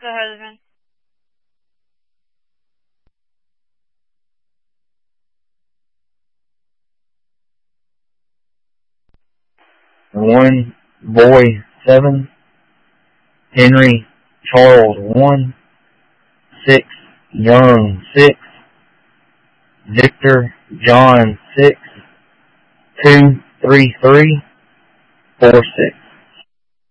Go ahead, man. One, Boy 7, Henry Charles 1, 6, Young 6, Victor John 6, 233 46.